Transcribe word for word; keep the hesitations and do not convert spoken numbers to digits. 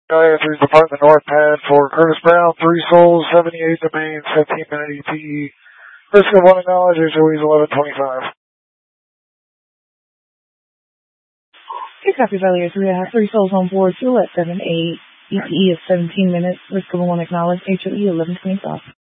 Three Department North Pad for Curtis Brown, three souls, seventy-eight domain, fifteen minute E T E. Risk of one acknowledge, H O E is eleven twenty-five. Okay, copy, Valley three. I have three souls on board, fuel at seven eight. E T E is seventeen minutes. Risk of one acknowledge, H O E eleven twenty-five.